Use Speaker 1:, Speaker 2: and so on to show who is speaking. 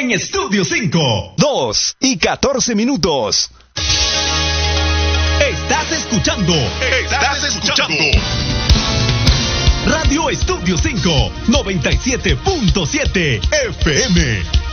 Speaker 1: en Estudio 5.
Speaker 2: 2:14.
Speaker 1: Estás escuchando Radio Estudio 5, 97.7 FM.